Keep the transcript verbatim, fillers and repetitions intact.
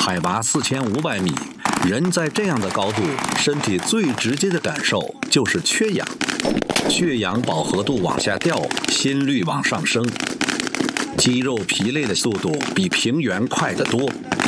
海拔四千五百米，人在这样的高度，身体最直接的感受就是缺氧，血氧饱和度往下掉，心率往上升，肌肉疲累的速度比平原快得多。